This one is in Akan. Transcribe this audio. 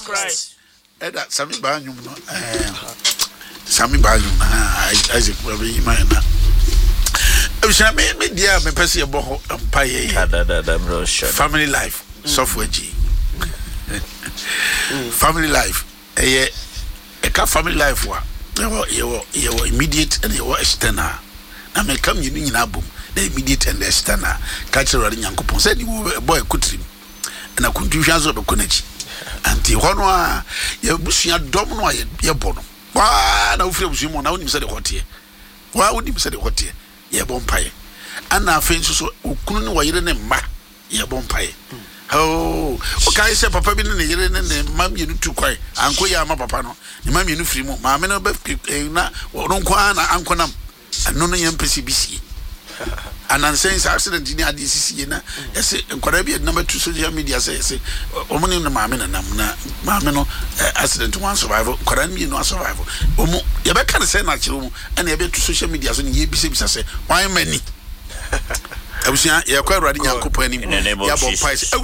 Christ. Eda Sami Banyum no Sami Banyum Isaac Baby Mana. Ebusha me dia me pese ebo ho ampaye. Family life software G. Family life family life wa you immediate and you external. Na me come you nyina bom the immediate and the external. Cultural Nyankopon said you boy kutrim. Na kuntuhwa zo be konachi. Anti hono a ye busua dom no ye bono. Wa na ofre busua mo na wonim se de hote. Wa wonim se de hote. Ye bompaye. Ana afen so okunu ne wayire ne mma ye bompaye. Oh, okay, say papa bi ne yire ne mam ye nutu kwai. Anko ya ma papa no. Ne mam ye nu firi mu. Ma me no be na wono kwa na ankonam. Ano no ye mpesi bisi. Anansense accident ni adisisi na yesi nkwara bi number 2 social media say omuni na maame na nam na maame no accident one survival nkwara mi no survival omu ye be kan say na kire mu na ye be to social media so ni ye bisa say why many abusia ye kwa Awurade Nyankopon ani ya bon price